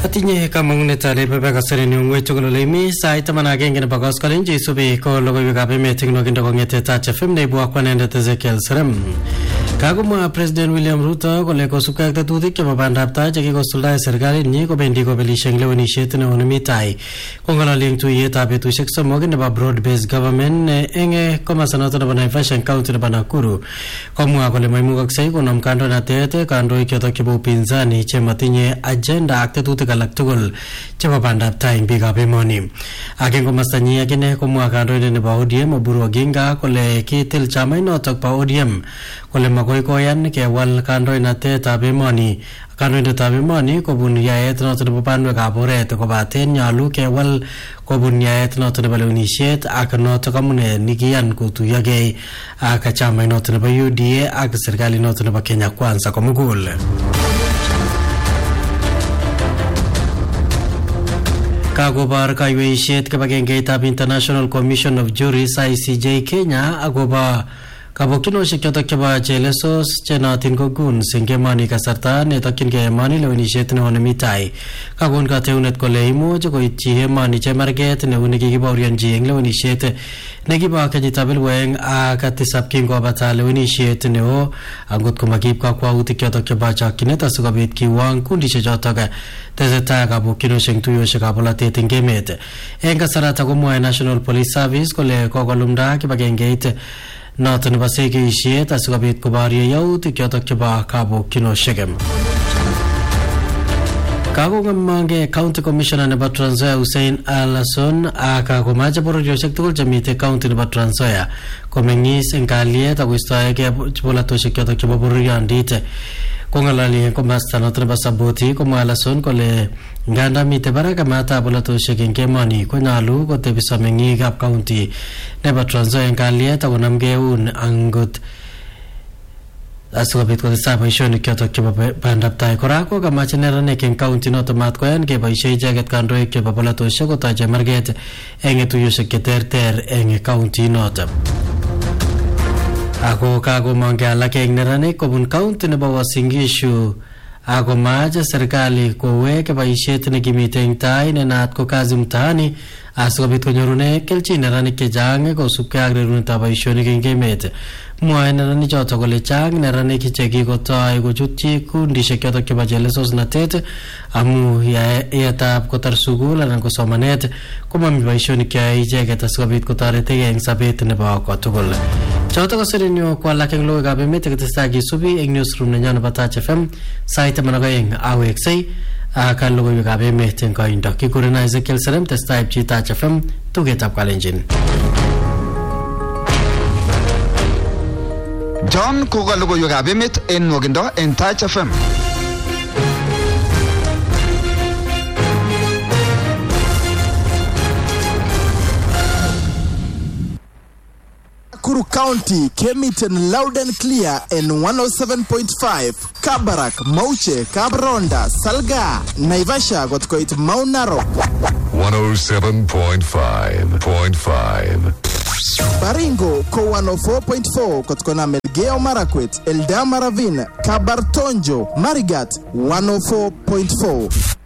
Atinye kamang'unet ale kasareni ung'wech tugul ole imi sait 11 nebo koskoleny cheisubi ko logoiwekab emet eng nwokindo kong'ete Touch FM neibwok anendet Ezekiel Serem. Kagomwa President William Ruto kole kosubkei ak tetutik chebo bandab tai chekikosuldae serikalinyi kobendi kobelishe eng lewenisiet neo nemi tai. Kong'ololi eng tuiyetab betusiek somok nebo broad based government eng komasta noto nebo Naivasha county nebo Nakuru. Komwa kole maimukoksei konom kandoinatet kandoik chotok chebo upinzani chematinye agenda ak tetutik alak tugul chebo bandab tai eng biikab emoni. Ak eng komastanyi akine komwa kandoindet nebo ODM Oburu Oginga kole kitil chamainotok bo ODM kole magoi koyan kewal kandoinatetab emoni. Kandoindetab emoni kobun yaet noto nebo banwekab oret kobaten nyalu kewal kobun yaet noto nebo lewenisiet ak noto amune nikiyan kotuyogei ak chamait noto nebo UDA ak serikalit noto nebo Kenya Kwanza komugul. Kagobar kaiweisiet kibagengeitab International Commission of Juries ICJ Kenya agobo kabokchinoshek chotok chebo chelesos chenootin ko goons eng emoni kasarta netokyingei emoni lewenisiet neo nemi tai. Kagon kateunet kole imuch koityi emoni chemarget neu nekikibaorionji eng lewenisiet nekibo kenyitab 2007 kingobata lewenisiet neo angot komakiib kakwautik chotok chebo chokchinet asikobit kiwong kundishek chotok tesetai kabokchinoshek tuiyoshekab bolotet eng emet. Eng kasarata komwae National Police Service kole kokolumda kibagengeit noto nebo segeisiet asikobit koborye yautik chotok chebo kabokchinoshek. Kagongamange County Commissioner nebo Trans Nzoia Hussein Alason akakomache bororioshek tugul chemite county nebo Trans Nzoia komeng'is eng kalyet akoistoegei bolatoshek chotok chebo bororiondit. Kong'ololi eng komasta noto nebo Saboti komwa Alason kole nganda mite barak amatab bolatoshek eng emoni konyalu kotebiso meng'ikab county nebo Trans Nzoia eng kalyet akonamgei eun angot asikobit kotestai boisionik chotok chebo bandab tai. Kora ko kamache neranik eng county noto mat koyan keboisie icheket kandoik chebo bolatoshek kotoi chemarget eng tuiyoshek cheterter eng county noto. Ako kagomong'e alak eng neranik kobun county nebo Uasin Gishu akomache serikali kowek boisiet nekimite eng tai nenaat ko kazi mtaani asikobit konyorune kelchin neranik chechang kosubkei ak rerunetab boisionik eng emet. Mwae neranik chotok kole chang neranik chekikotoi kochutyi kundishek chotok chebo chelesosnatet amu yaetab kotar sukul anan ko somanet komami boisionik cheyoe icheket asikobit kotoretegei eng sobet nebo kotugul. Chotok ko serenyo ko alak eng logoiwekab emet chekitestai kisubi eng newsroom nenyo nebo Touch FM sait 12 aweksei ak logoiwekab emet eng koindo. Kikurena Ezekiel Serem, testai pchi Touch FM tugetab Kalenjin. John koka logoiwekab emet en nwokindo en Touch FM. Nakuru County came it in loud and clear in 107.5. Kabarak, Mauche, Kabronda, Salga, Naivasha got quite Mount Narok. 107.5. Baringo ko 104.4 kotkona Melgeo Marakwet, Eldama Ravine, Kabartonjo, Marigat 104.4.